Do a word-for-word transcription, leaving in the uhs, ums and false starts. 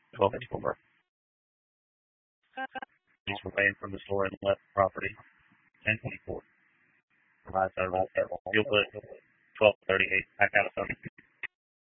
twelve fifty-four. These were paid from the store and left the property. ten twenty-four. Provide service. You'll put twelve thirty-eight back out of something.